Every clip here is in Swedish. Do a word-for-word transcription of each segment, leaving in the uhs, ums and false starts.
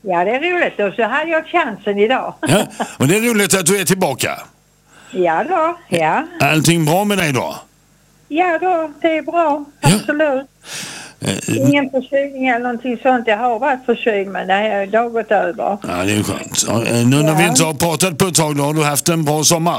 Ja, det är roligt. Och så hade jag chansen idag. Ja, och det är roligt att du är tillbaka. Ja då, ja. Allting bra med dig då? Ja då, det är bra. Absolut. Eh, Ingen förkylning eller någonting sånt. Jag har varit förkyld, men det har idag gått över. Ja, det är skönt. Eh, Nu när Ja. vi inte har pratat på ett tag, då har du haft en bra sommar.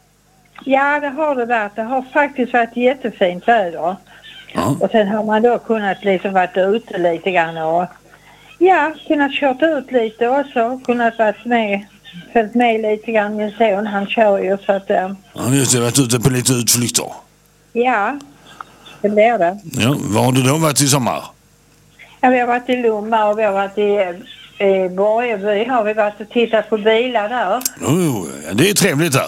Ja, det har det varit. Det har faktiskt varit jättefint väder. Ja. Och sen har man då kunnat liksom varit ute lite grann och ja, kunnat kört ut lite också. Kunnat varit med, följt med lite grann. Min son, han kör ju så att eh, Ja, just det. Varit ute på lite utflykter. ja, det blir det. Ja, var har du då varit i sommar? Ja, vi har varit i Lomma och vi har varit i, i Borgeby. Har vi varit och tittat på bilar där. Oh, ja, det är trevligt där.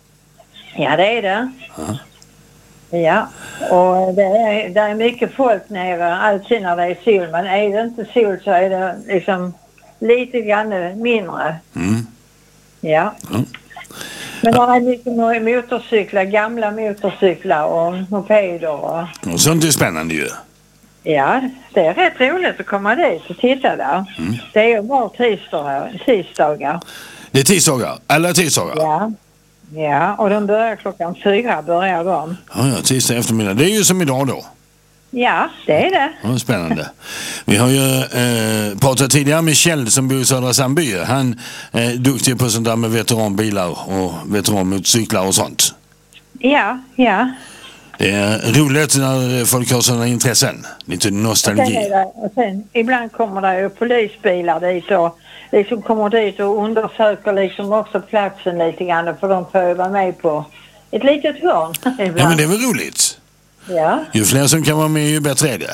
Ja, det är det. Ja. Ja, och det är, det är mycket folk nere alltid när det är sol. Men är det inte sol så är det liksom lite grann mindre. Mm. Ja. Ja. Men det är mycket mo- motorcyklar, gamla motorcyklar och mopeder. Och, Och sånt är spännande ju. ja, det är rätt roligt att komma dit och titta där. Mm. Det är ju bara tisdagar. tisdagar. Det är tisdagar. Alla tisdagar. Ja. Ja, och de börjar klockan fyra börjar de. Ja, ja, tisdag eftermiddag. Det är ju som idag då. Ja, det är det. Ja, spännande. Vi har ju eh, pratat tidigare med Kjell som bor i Södra Sandby. Han är duktig på sånt där med veteranbilar och veteranmotorcyklar och sånt. Ja, ja. Det är roligt när folk har sådana intressen. Lite Sen är nostalgi. det, och sen, ibland kommer det ju polisbilar dit och liksom kommer dit och undersöker liksom också platsen lite grann för de får ju vara med på ett litet hörn ibland. Ja, men det är väl roligt. Ja, Ju fler som kan vara med, ju bättre är det.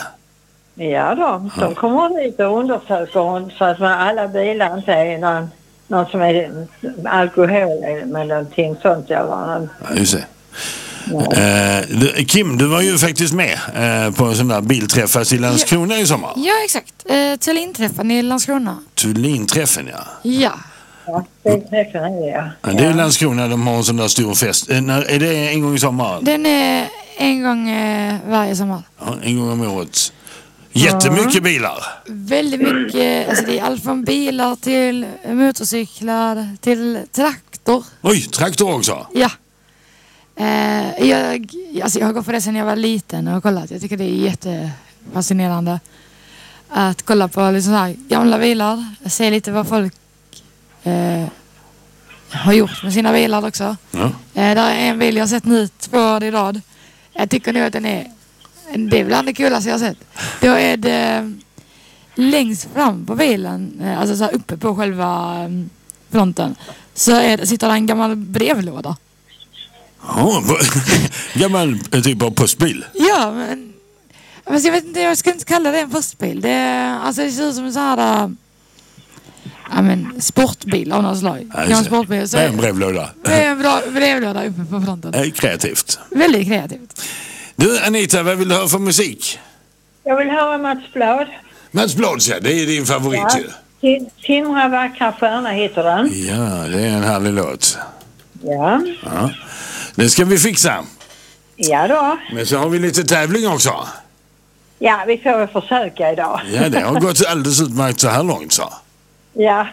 ja de, de kommer dit och undersöker så att man, alla bilar inte är någon, någon som är alkohol eller någonting sånt eller någon. Ja, just det. Ja. Eh, du, Kim, du var ju faktiskt med eh, på en sån där bilträffas i Landskrona i sommar. Ja, exakt. Eh, Tullinträffen i Landskrona. Tullinträffen, ja. Ja. Ja, det träffen är det, ja. Ja, det är Landskrona, de har en sån där stor fest. Eh, när, är det en gång i sommar? Den är en gång eh, varje sommar. Ja, en gång om året. Jättemycket bilar. Väldigt mycket, alltså det är allt från bilar till motorcyklar till traktor. Oj, traktor också. Ja. Eh, jag, alltså jag har gått på det sedan jag var liten och kollat. Jag tycker det är jättefascinerande att kolla på liksom så här gamla bilar. Se lite vad folk eh, har gjort med sina bilar också. Ja. Eh, där är en bil jag har sett nu två år i rad. Jag tycker nog att den är, det är bland det coolaste jag har sett. Då är det längst fram på bilen, eh, alltså så här uppe på själva eh, fronten, så är det, sitter det en gammal brevlåda. Ja, gammal typ av postbil. Ja, men alltså jag vet inte, jag ska inte kalla det en postbil. Det, är, alltså det ser ut som en sån här äh, ja, men, sportbil av något slag. Ja, Ja, sportbil. Så det är en brevlåda. det är en bra brevlåda uppe på fronten. Det är kreativt. Väldigt kreativt. Du, Anita, vad vill du höra för musik? Jag vill höra Mats Blad. Mats Blads, ja, det är din favorit Ja. ju. Tin- Tindra vackra stjärna heter den. Ja, det är en härlig låt. Ja. Ja. Det ska vi fixa. Ja då. Men så har vi lite tävling också. Ja, vi får väl försöka idag. Ja, det har gått alldeles utmärkt så här långt så. Ja.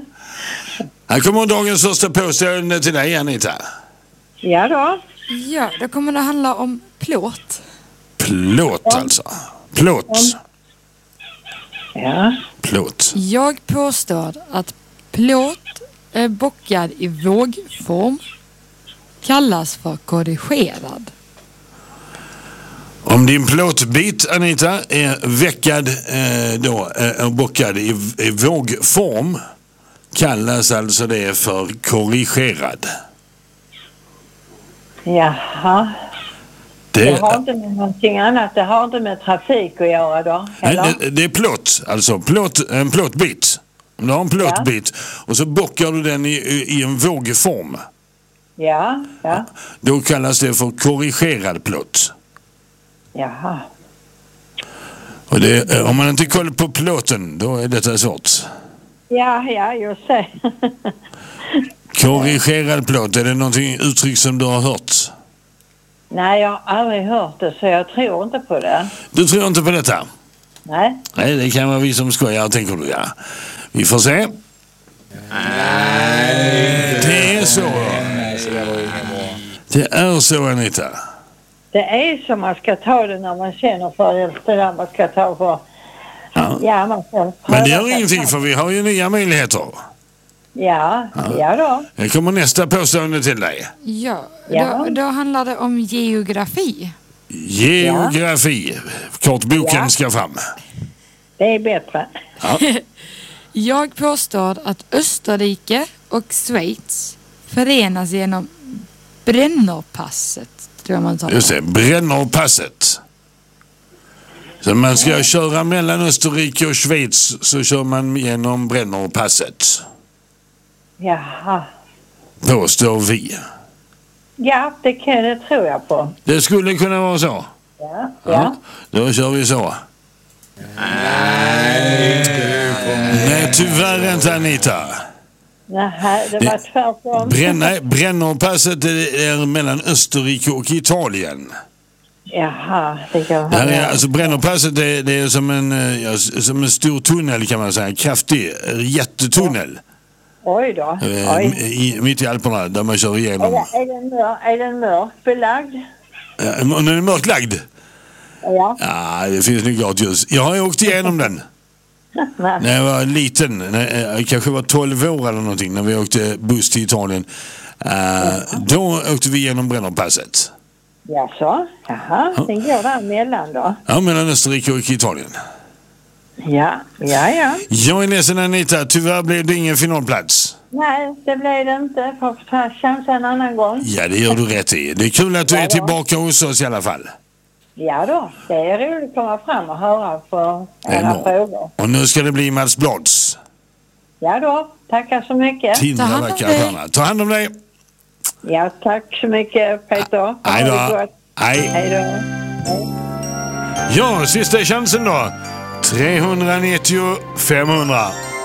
Här kommer dagens första påstående till dig, Anita. Ja då. Ja, då kommer det handla om plåt. Plåt alltså. Plåt. Ja. Plåt. Jag påstår att plåt är bockad i vågform kallas för korrigerad. Om din plåtbit, Anita, är veckad eh, då, eh, bockad i, i vågform kallas alltså det för korrigerad. Jaha. Det, Det har inte med någonting annat. Det har inte med trafik att göra då. Eller? nej, det, det är plåt, alltså plåt, en plåtbit. Om du har en plåtbit och så bockar du den i, i en vågform. Ja, ja. Då kallas det för korrigerad plåt. Jaha. Och det, om man inte kollar på plåten, då är detta svårt. Ja, ja, just det. Korrigerad plåt, är det någonting uttryck som du har hört? Nej, jag har aldrig hört det så jag tror inte på det. Du tror inte på detta? Nej. Nej, det kan vara vi som skojar, tänker du, ja. Vi får se. Det är så. Det är så, Anita. Det är som man ska ta det när man känner för det. Det där man ska ta för. Ja. Ja, man ska Men det gör ingenting, för vi har ju nya möjligheter. Ja, ja, ja då. Det kommer nästa påstående till dig. Ja, Ja. Då, då handlar det om geografi. Geografi. Kortboken Ja. ska fram. Det är bättre. Ja. Jag påstår att Österrike och Schweiz förenas genom Brennerpasset, tror jag man sa. Just det, Brennerpasset. Så man ska köra mellan Österrike och Schweiz, så kör man genom Brennerpasset. Jaha. Påstår vi. Ja, det, kan, det tror jag på. Det skulle kunna vara så. Ja, ja. Då kör vi så. Nej, tyvärr inte, Anita. Nej, det var tvärtom. Bränna, Brennerpasset är mellan Österrike och Italien. Jaha, det kan Det här vara. är, alltså Brennerpasset det, det är som en, ja, som en stor tunnel, kan man säga. En kraftig, jättetunnel. Oj då. Eh, Oj. i, mitt i Alperna, där man kör Är, igenom. det- är den mörk, är den mörkbelagd? Ja, och den är mörklagd. Ja. Ja, det finns nog klart ljus. Jag har ju åkt igenom den. Nej. När jag var liten, när jag kanske var tolv år eller någonting, när vi åkte buss till Italien. Uh, då åkte vi igenom Brennerpasset. Jaså? Jaha, den går där emellan då? Ja, mellan Österrike och Italien. Ja, ja, ja. Jag är ledsen, Anita, tyvärr blev det ingen finalplats. Nej, det blev det inte. Får ta chansen en annan gång. Ja, det gör du rätt i. Det är kul att du är tillbaka hos oss i alla fall. Ja då, det är roligt att komma fram och höra på Det är era bra. frågor. Och nu ska det bli Mats Blads. Ja då, tackar så mycket. Tinda Ta hand om vackra dig. stjärna. Ta hand om dig. Ja, tack så mycket Peter. Hej Ha det då. gott. Hej. Hej då. Hej. Ja, sista chansen då. trehundranittio femhundra.